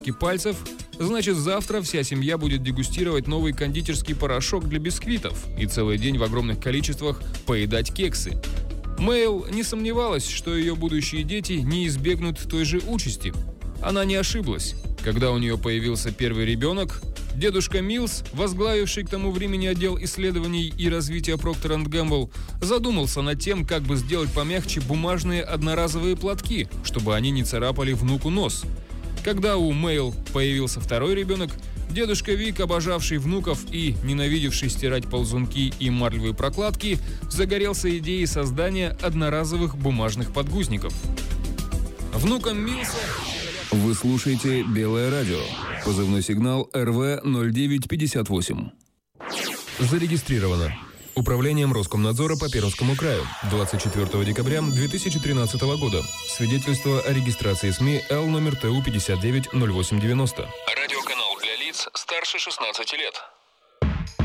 пальцев, значит завтра вся семья будет дегустировать новый кондитерский порошок для бисквитов и целый день в огромных количествах поедать кексы. Мэйл не сомневалась, что ее будущие дети не избегнут той же участи. Она не ошиблась. Когда у нее появился первый ребенок, дедушка Милс, возглавивший к тому времени отдел исследований и развития Procter & Gamble, задумался над тем, как бы сделать помягче бумажные одноразовые платки, чтобы они не царапали внуку нос. Когда у Мэйл появился второй ребенок, дедушка Вик, обожавший внуков и ненавидевший стирать ползунки и марлевые прокладки, загорелся идеей создания одноразовых бумажных подгузников. Внукам Милса... Вы слушаете «Белое радио». Позывной сигнал РВ-0958. Зарегистрировано Управлением Роскомнадзора по Пермскому краю 24 декабря 2013 года. Свидетельство о регистрации СМИ Л номер ТУ 590890. Радиоканал для лиц старше 16 лет.